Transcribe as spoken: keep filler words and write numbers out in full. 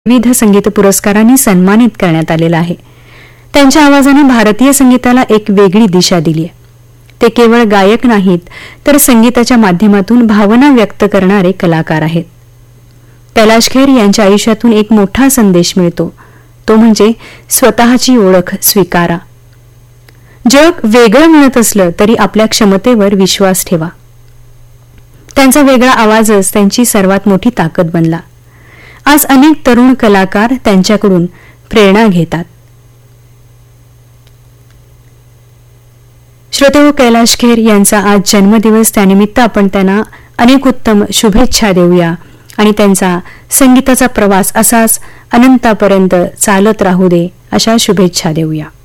विविध संगीत पुरस्कारांनी सन्मानित करण्यात आलेला आहे. त्यांच्या आवाजाने भारतीय संगीताला एक वेगळी दिशा दिली आहे. ते केवळ गायक नाहीत तर संगीताच्या माध्यमातून भावना व्यक्त करणारे कलाकार आहेत. कैलाश खेर यांच्या आयुष्यातून एक मोठा संदेश मिळतो, तो म्हणजे स्वतःची ओळख स्वीकारा. जग वेगळं म्हणत असलं तरी आपल्या क्षमतेवर विश्वास ठेवा. त्यांचा वेगळा आवाजच त्यांची सर्वात मोठी ताकद बनला. आज अनेक तरुण कलाकार त्यांच्याकडून प्रेरणा घेतात. श्रोतेहो, कैलाश खेर यांचा आज जन्मदिवस, त्यानिमित्त आपण त्यांना अनेक उत्तम शुभेच्छा देऊया आणि त्यांचा संगीताचा प्रवास असाच अनंतापर्यंत चालत राहू दे अशा शुभेच्छा देऊया.